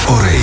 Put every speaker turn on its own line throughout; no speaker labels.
Orai.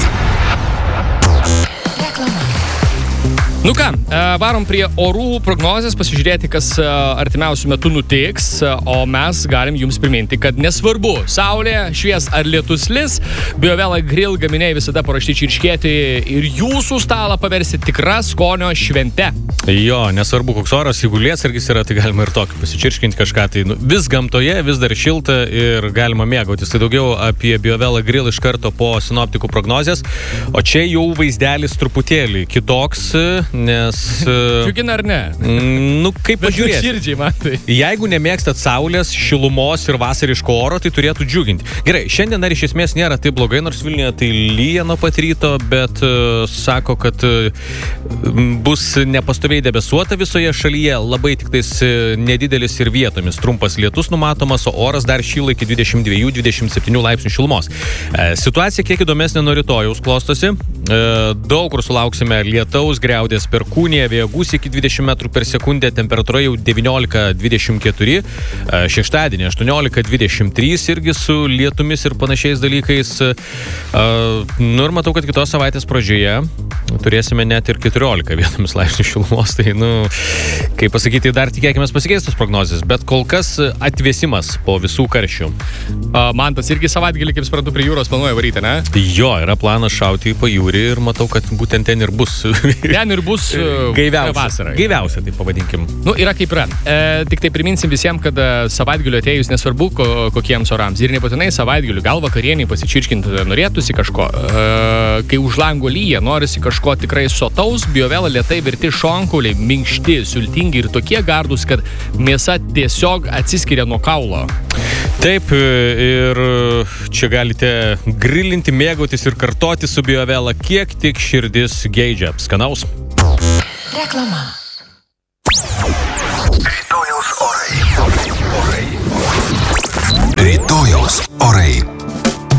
Nu ką, varom prie orų prognozės, pasižiūrėti, kas artimiausių metų nutiks, o mes galim jums priminti, kad nesvarbu, saulė, švies ar lietus lis, BioVela Grill gaminiai visada paruošti čirškėti ir jūsų stalą paversi tikra skonio švente.
Jo, nesvarbu, koks oras, jeigu lietsargis yra, tai galima ir tokį pasičirškinti kažką, tai vis gamtoje, vis dar šilta ir galima mėgautis. Tai daugiau apie BioVela Grill iš karto po sinoptikų prognozės, o čia jau vaizdelis truputėlį kitoks, nes...
Džiugina ar ne?
Nu, kaip pažiūrėti.
Širdžiai, man tai.
Jeigu nemėgstat saulės, šilumos ir vasariško oro, tai turėtų džiuginti. Gerai, šiandien dar iš esmės nėra taip blogai, nors Vilniuje tai lyja nuo pat ryto, bet sako, kad bus nepastoviai debesuota visoje šalyje, labai tik tais nedidelis ir vietomis trumpas lietus numatomas, o oras dar šyla iki 22-27 laipsnių šilumos. Situacija kiek įdomesnė nuo rytojaus klostosi. Daug kur sulauksime lietaus, griaudės perkūnija, vėjo gūsiai iki 20 metrų per sekundę, temperatūra jau 19-24, šeštadienį 18-23 irgi su lietumis ir panašiais dalykais. Nu ir matau, kad kitos savaitės pradžioje turėsime net ir 14 vietomis laipsnių šilumos, tai, kaip pasakyti, dar tikėkime pasikeistos prognozės, bet kol kas atvėsimas po visų karščių.
Mantas irgi savaitgalį, kaip suprantu, prie jūros planuoja varyti, ne?
Jo, yra planas šauti į pajūrį ir matau, kad būtent ten ir bus.
Ten ir bus vasara.
Gaiviausia, tai pavadinkim.
Nu, yra kaip yra. Tik tai priminsim visiems, kad savaitgaliu atėjus nesvarbu kokiems orams. Ir nebūtinai savaitgaliu, gal vakarienį pasičirškinti norėtųsi kažko. Kai už lango lyja, norisi kažko tikrai sotaus, BioVela lėtai virti šonkauliai, minkšti, sultingi ir tokie gardūs, kad mėsa tiesiog atsiskiria nuo kaulo.
Taip, ir čia galite grilinti, mėgautis ir kartoti su BioVela, kiek tik širdis geidžia. Skanaus.
Reklama.